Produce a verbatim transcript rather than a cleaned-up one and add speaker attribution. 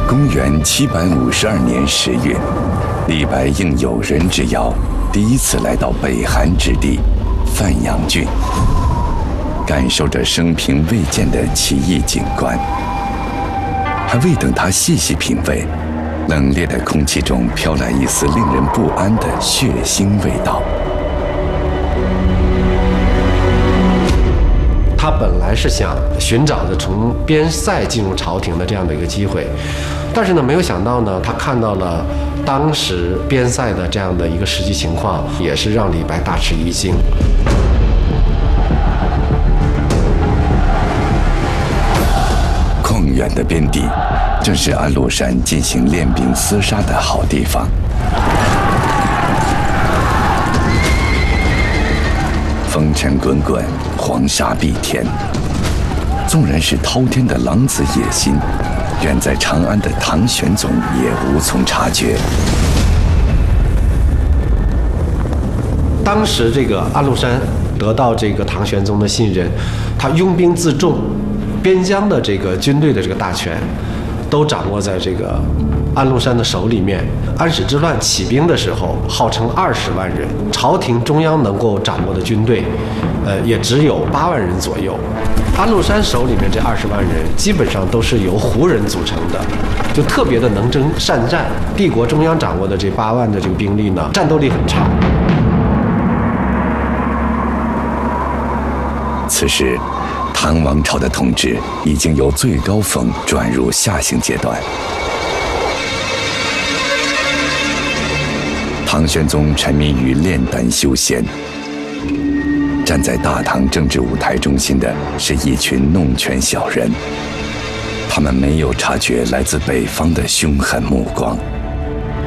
Speaker 1: 公元七百五十二年十月，李白应友人之邀，第一次来到北韩之地范阳郡，感受着生平未见的奇异景观。还未等他细细品味，冷冽的空气中飘来一丝令人不安的血腥味道。
Speaker 2: 他本来是想寻找着从边塞进入朝廷的这样的一个机会，但是呢，没有想到呢，他看到了当时边塞的这样的一个实际情况，也是让李白大吃一惊。
Speaker 1: 旷远的边地，正是安禄山进行练兵厮杀的好地方。风尘滚滚，黄沙蔽天。纵然是滔天的狼子野心，远在长安的唐玄宗也无从察觉。
Speaker 2: 当时这个安禄山得到这个唐玄宗的信任，他拥兵自重，边疆的这个军队的这个大权，都掌握在这个安禄山的手里面。安史之乱起兵的时候，号称二十万人，朝廷中央能够掌握的军队，呃，也只有八万人左右。安禄山手里面这二十万人，基本上都是由胡人组成的，就特别的能征善战。帝国中央掌握的这八万的这个兵力呢，战斗力很差。
Speaker 1: 此时，唐王朝的统治已经由最高峰转入下行阶段。唐玄宗沉迷于炼丹修仙，站在大唐政治舞台中心的是一群弄权小人，他们没有察觉来自北方的凶狠目光。